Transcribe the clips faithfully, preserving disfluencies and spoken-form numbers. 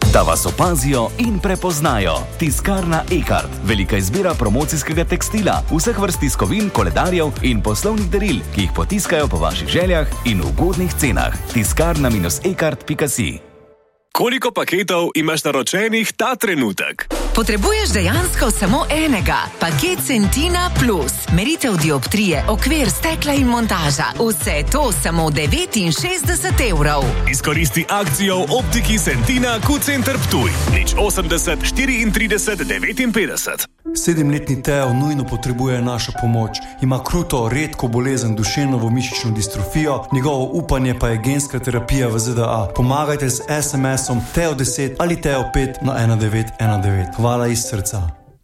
Da vas opazijo in prepoznajo. Tiskarna Ekart. Velika izbira promocijskega tekstila, vseh vrst tiskovin, koledarjev in poslovnih daril, ki jih potiskajo po vaših željah in ugodnih cenah. tiskarna ekart pika si. Koliko paketov imaš naročenih ta trenutek? Potrebuješ dejansko samo enega. Paket Centina Plus. Meritev dioptrije, okvir, stekla in montaža. Vse to samo devetinšestdeset evrov. Izkoristi akcijo v optiki Centina Q-Center Ptuj. Nič osemdeset štiriintrideset devetinpetdeset. Sedemletni Teo nujno potrebuje našo pomoč. Ima kruto, redko bolezen duševno-mišično distrofijo, njegovo upanje pa je genska terapija v Z D A. Pomagajte z es em esom Teo deset ali Teo pet na ena devet ena devet. Hvala iz srca.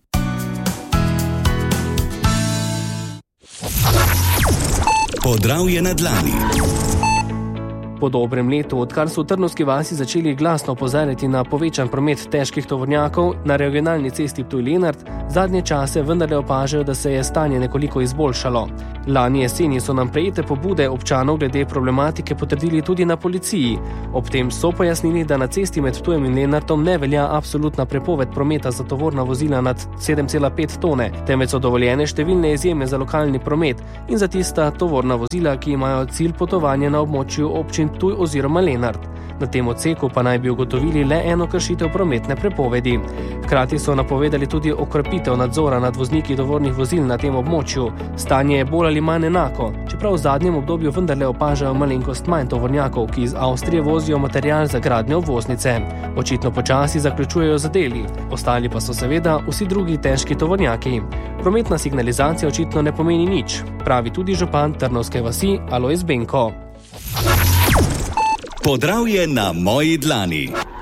Podravje na dlani. Po dobrem letu, odkar so v Trnovski vasi začeli glasno opozarjati na povečan promet težkih tovornjakov na regionalni cesti Ptuj-Lenart, zadnje čase vendarle opažajo, da se je stanje nekoliko izboljšalo. Lani jeseni so nam prejete pobude občanov glede problematike potrdili tudi na policiji. Ob tem so pojasnili, da na cesti med Ptujem in Lenartom ne velja absolutna prepoved prometa za tovorna vozila nad sedem cela pet tone, temveč so dovoljene številne izjeme za lokalni promet in za tista tovorna vozila, ki imajo cilj potovanja na območju občin Ptuj oziroma Lenart. Na tem odseku pa naj bi ugotovili le eno kršitev prometne prepovedi. Hkrati so napovedali tudi okrepitev nadzora nad vozniki tovornih vozil na tem območju. Stanje je bolj ali manj enako, čeprav v zadnjem obdobju vendarle opažajo malenkost manj tovornjakov, ki iz Avstrije vozijo material za gradnjo obvoznice. Očitno počasi zaključujejo z deli, ostali pa so seveda vsi drugi težki tovornjaki. Prometna signalizacija očitno ne pomeni nič, pravi tudi župan Trnovske vasi Alojz Benko. Podravje na moji dlani.